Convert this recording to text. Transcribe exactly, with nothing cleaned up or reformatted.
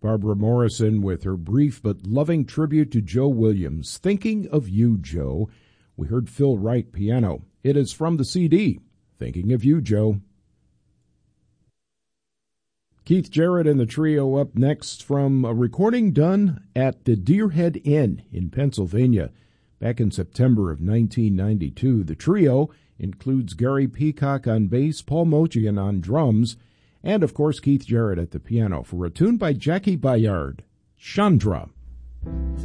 Barbara Morrison with her brief but loving tribute to Joe Williams. Thinking of You, Joe. We heard Phil Wright piano. It is from the C D, Thinking of You, Joe. Keith Jarrett and the trio up next from a recording done at the Deerhead Inn in Pennsylvania back in September of nineteen ninety-two. The trio includes Gary Peacock on bass, Paul Motian on drums, and, of course, Keith Jarrett at the piano for a tune by Jackie Bayard, Chandra.